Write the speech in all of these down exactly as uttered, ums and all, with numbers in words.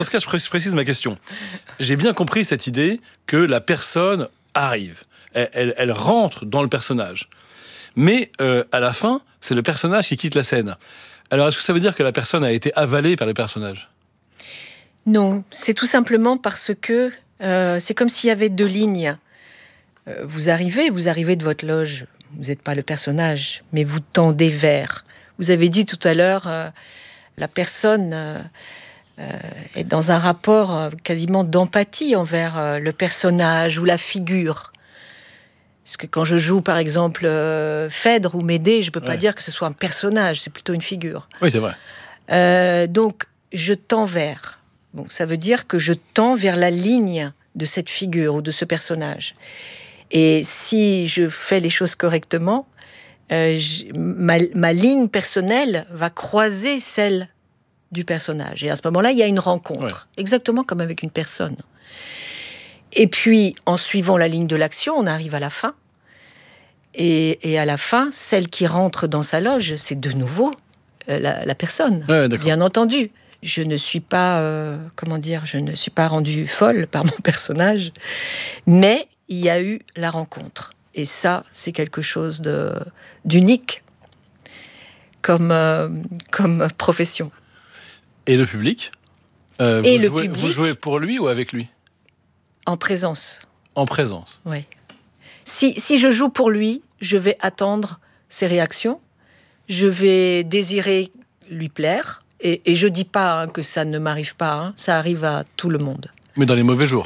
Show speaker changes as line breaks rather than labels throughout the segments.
Dans ce cas, je précise ma question. J'ai bien compris cette idée que la personne arrive, elle, elle, elle rentre dans le personnage. Mais euh, à la fin, c'est le personnage qui quitte la scène. Alors, est-ce que ça veut dire que la personne a été avalée par le personnage ?
Non, c'est tout simplement parce que euh, c'est comme s'il y avait deux lignes. Euh, vous arrivez, vous arrivez de votre loge, vous n'êtes pas le personnage, mais vous tendez vers. Vous avez dit tout à l'heure, euh, la personne euh, euh, est dans un rapport euh, quasiment d'empathie envers euh, le personnage ou la figure. Parce que quand je joue, par exemple, euh, Phèdre ou Médée, je ne peux pas
ouais.
dire que ce soit un personnage, c'est plutôt une figure.
Oui, c'est vrai.
Euh, donc, je tends vers. Bon, ça veut dire que je tends vers la ligne de cette figure ou de ce personnage. Et si je fais les choses correctement, euh, j- ma, ma ligne personnelle va croiser celle du personnage. Et à ce moment-là, il y a une rencontre. Ouais. Exactement comme avec une personne. Et puis, en suivant la ligne de l'action, on arrive à la fin. Et, et à la fin, celle qui rentre dans sa loge, c'est de nouveau euh, la, la personne.
Ouais,
bien entendu. Je ne suis pas, euh, comment dire, je ne suis pas rendue folle par mon personnage, mais il y a eu la rencontre. Et ça, c'est quelque chose de, d'unique comme, euh, comme profession.
Et le public euh,
Et
vous
le
jouez,
public,
vous jouez pour lui ou avec lui ?
En présence.
En présence.
Oui. Si, si je joue pour lui, je vais attendre ses réactions, je vais désirer lui plaire, et, et je dis pas hein, que ça ne m'arrive pas, hein, ça arrive à tout le monde.
Mais dans les mauvais jours ?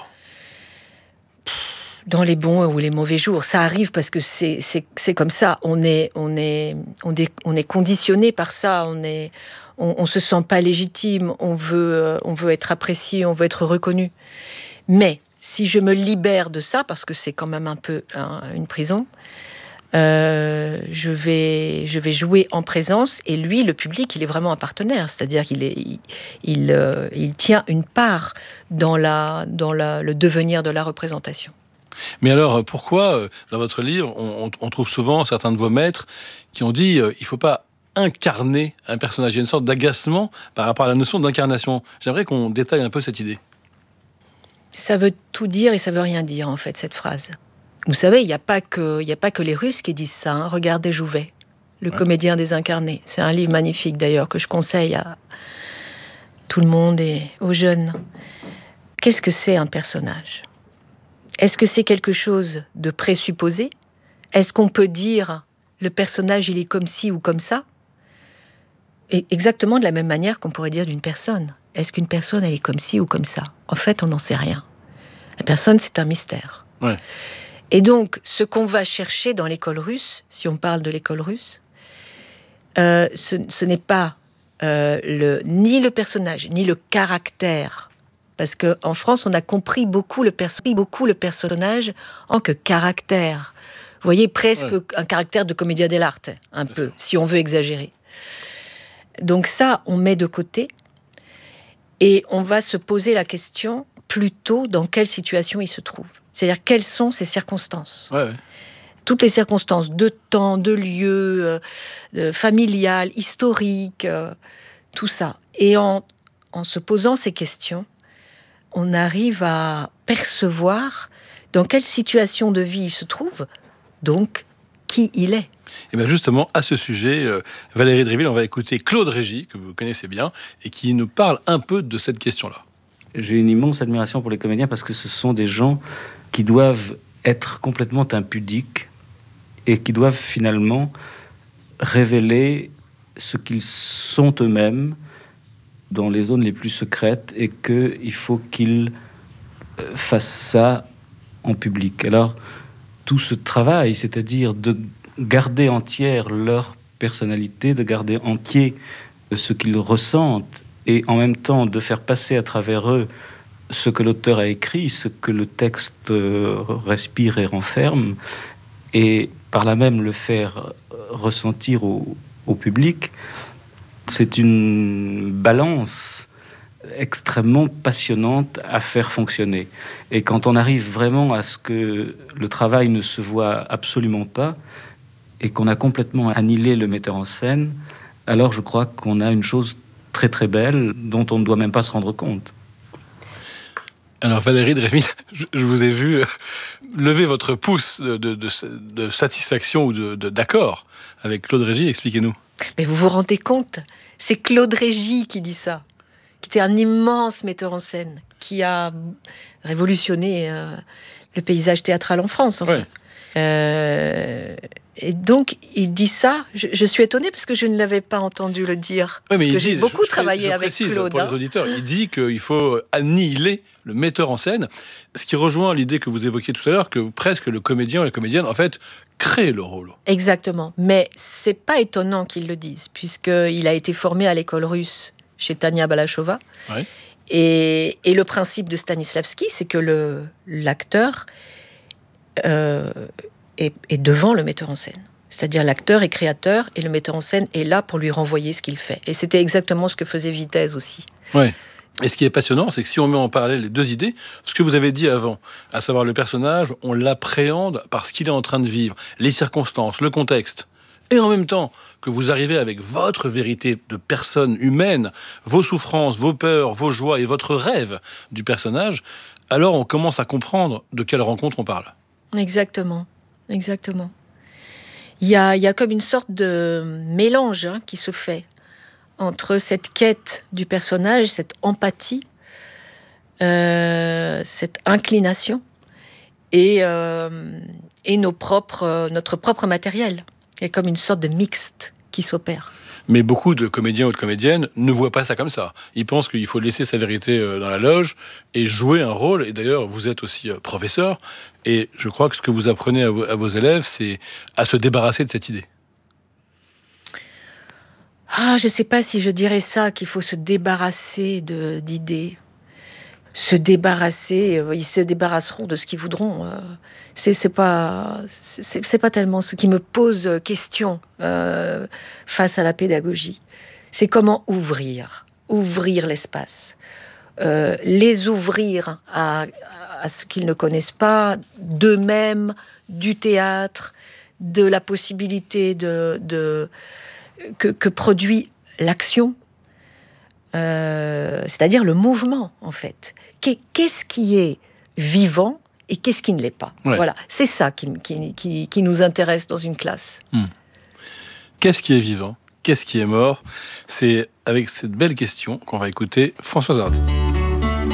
Dans les bons ou les mauvais jours, ça arrive parce que c'est, c'est, c'est comme ça. On est, on est, on est, on est conditionné par ça. On est, on, on se sent pas légitime. On veut, on veut être apprécié, on veut être reconnu. Mais si je me libère de ça, parce que c'est quand même un peu un, une prison, euh, je vais, je vais jouer en présence. Et lui, le public, il est vraiment un partenaire. C'est-à-dire qu'il est, il, il, euh, il tient une part dans la, dans la, le devenir de la représentation.
Mais alors, pourquoi, dans votre livre, on, on trouve souvent certains de vos maîtres qui ont dit euh, il ne faut pas incarner un personnage. Il y a une sorte d'agacement par rapport à la notion d'incarnation. J'aimerais qu'on détaille un peu cette idée.
Ça veut tout dire et ça veut rien dire, en fait, cette phrase. Vous savez, il n'y a pas que, il n'y a pas que les Russes qui disent ça. Hein. Regardez Jouvet, le ouais. comédien désincarné. C'est un livre magnifique, d'ailleurs, que je conseille à tout le monde et aux jeunes. Qu'est-ce que c'est un personnage ? Est-ce que c'est quelque chose de présupposé ? Est-ce qu'on peut dire le personnage il est comme ci ou comme ça ? Et exactement de la même manière qu'on pourrait dire d'une personne. Est-ce qu'une personne elle est comme ci ou comme ça ? En fait, on n'en sait rien. La personne, c'est un mystère.
Ouais.
Et donc, ce qu'on va chercher dans l'école russe, si on parle de l'école russe, euh, ce, ce n'est pas euh, le, ni le personnage, ni le caractère. Parce qu'en France, on a compris beaucoup le, perso- beaucoup le personnage en que caractère. Vous voyez, presque ouais. un caractère de commedia dell'arte, un peu, si on veut exagérer. Donc ça, on met de côté. Et on va se poser la question, plutôt, dans quelle situation il se trouve. C'est-à-dire, quelles sont ces circonstances ?
Ouais, ouais.
Toutes les circonstances de temps, de lieu, euh, euh, familiales, historiques, euh, tout ça. Et en, en se posant ces questions, on arrive à percevoir dans quelle situation de vie il se trouve, donc qui il est.
Et bien justement, à ce sujet, euh, Valérie Dréville, on va écouter Claude Régis, que vous connaissez bien, et qui nous parle un peu de cette question-là.
J'ai une immense admiration pour les comédiens parce que ce sont des gens qui doivent être complètement impudiques et qui doivent finalement révéler ce qu'ils sont eux-mêmes dans les zones les plus secrètes et qu'il faut qu'ils fassent ça en public. Alors, tout ce travail, c'est-à-dire de garder entière leur personnalité, de garder entier ce qu'ils ressentent et en même temps de faire passer à travers eux ce que l'auteur a écrit, ce que le texte respire et renferme, et par là même le faire ressentir au, au public, c'est une balance extrêmement passionnante à faire fonctionner. Et quand on arrive vraiment à ce que le travail ne se voit absolument pas et qu'on a complètement annihilé le metteur en scène, alors je crois qu'on a une chose très très belle dont on ne doit même pas se rendre compte.
Alors Valérie Dréville, je, je vous ai vu lever votre pouce de, de, de, de satisfaction ou de, de, d'accord avec Claude Régis. Expliquez-nous.
Mais vous vous rendez compte ? C'est Claude Régis qui dit ça, qui était un immense metteur en scène, qui a révolutionné euh, le paysage théâtral en France. Enfin.
Ouais.
Euh, et donc, il dit ça. Je, je suis étonnée parce que je ne l'avais pas entendu le dire.
Ouais, mais
parce que
dit,
j'ai beaucoup
je,
travaillé
je, je
avec
précise,
Claude.
Pour
hein.
les auditeurs, il dit qu'il faut annihiler le metteur en scène, ce qui rejoint l'idée que vous évoquiez tout à l'heure, que presque le comédien ou la comédienne, en fait, crée le rôle.
Exactement. Mais c'est pas étonnant qu'il le dise, puisqu'il a été formé à l'école russe chez Tania Balachova.
Ouais.
Et, et le principe de Stanislavski, c'est que le, l'acteur euh, est, est devant le metteur en scène. C'est-à-dire l'acteur est créateur et le metteur en scène est là pour lui renvoyer ce qu'il fait. Et c'était exactement ce que faisait Vitesse aussi.
Ouais. Et ce qui est passionnant, c'est que si on met en parallèle les deux idées, ce que vous avez dit avant, à savoir le personnage, on l'appréhende par ce qu'il est en train de vivre, les circonstances, le contexte. Et en même temps que vous arrivez avec votre vérité de personne humaine, vos souffrances, vos peurs, vos joies et votre rêve du personnage, alors on commence à comprendre de quelle rencontre on parle.
Exactement, exactement. Il y a, il y a comme une sorte de mélange hein, qui se fait entre cette quête du personnage, cette empathie, euh, cette inclination et, euh, et nos propres, notre propre matériel. Il y a comme une sorte de mixte qui s'opère.
Mais beaucoup de comédiens ou de comédiennes ne voient pas ça comme ça. Ils pensent qu'il faut laisser sa vérité dans la loge et jouer un rôle. Et d'ailleurs, vous êtes aussi professeur. Et je crois que ce que vous apprenez à vos, à vos élèves, c'est à se débarrasser de cette idée.
Ah, je ne sais pas si je dirais ça, qu'il faut se débarrasser de, d'idées. Se débarrasser, euh, ils se débarrasseront de ce qu'ils voudront. Euh, c'est, c'est pas, c'est, c'est pas tellement ce qui me pose question euh, face à la pédagogie. C'est comment ouvrir, ouvrir l'espace, euh, les ouvrir à, à ce qu'ils ne connaissent pas, d'eux-mêmes, du théâtre, de la possibilité de, de que, que produit l'action. Euh, c'est-à-dire le mouvement, en fait. Qu'est-ce qui est vivant et qu'est-ce qui ne l'est pas ?
Ouais.
Voilà, c'est ça qui, qui, qui, qui nous intéresse dans une classe.
Mmh. Qu'est-ce qui est vivant ? Qu'est-ce qui est mort ? C'est avec cette belle question qu'on va écouter Françoise Hardy.